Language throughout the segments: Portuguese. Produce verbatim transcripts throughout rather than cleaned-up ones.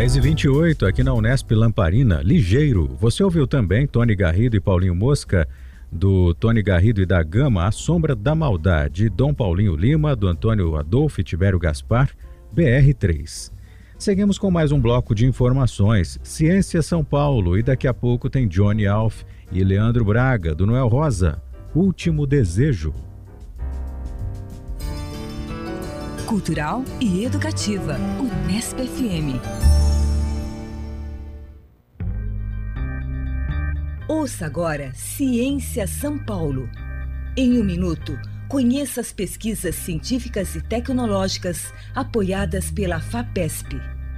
dez e vinte e oito, aqui na Unesp Lamparina, ligeiro. Você ouviu também Tony Garrido e Paulinho Mosca, do Tony Garrido e da Gama, A Sombra da Maldade, Dom Paulinho Lima, do Antônio Adolfo e Tibério Gaspar, B R três. Seguimos com mais um bloco de informações, Ciência São Paulo, e daqui a pouco tem Johnny Alf e Leandro Braga, do Noel Rosa, Último Desejo. Cultural e educativa, Unesp F M. Ouça agora Ciência São Paulo. Em um minuto, conheça as pesquisas científicas e tecnológicas apoiadas pela FAPESP.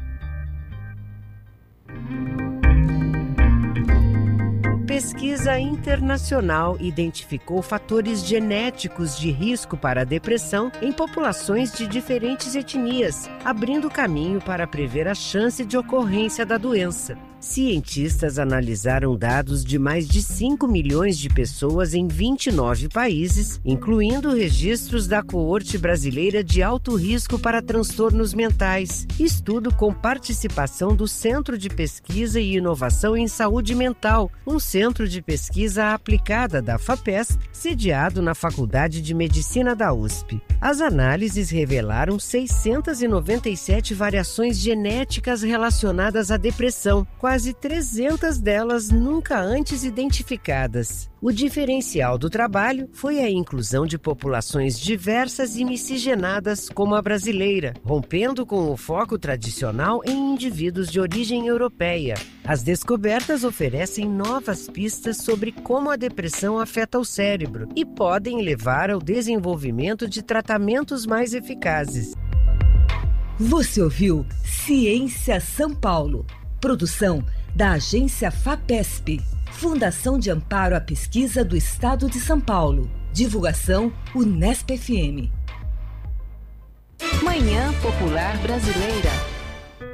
Pesquisa internacional identificou fatores genéticos de risco para a depressão em populações de diferentes etnias, abrindo caminho para prever a chance de ocorrência da doença. Cientistas analisaram dados de mais de cinco milhões de pessoas em vinte e nove países, incluindo registros da coorte brasileira de alto risco para transtornos mentais. Estudo com participação do Centro de Pesquisa e Inovação em Saúde Mental, um centro de pesquisa aplicada da FAPESP, sediado na Faculdade de Medicina da U S P. As análises revelaram seiscentas e noventa e sete variações genéticas relacionadas à depressão, quase trezentas delas nunca antes identificadas. O diferencial do trabalho foi a inclusão de populações diversas e miscigenadas como a brasileira, rompendo com o foco tradicional em indivíduos de origem europeia. As descobertas oferecem novas pistas sobre como a depressão afeta o cérebro e podem levar ao desenvolvimento de tratamentos mais eficazes. Você ouviu Ciência São Paulo. Produção da Agência FAPESP, Fundação de Amparo à Pesquisa do Estado de São Paulo. Divulgação Unesp F M. Manhã Popular Brasileira.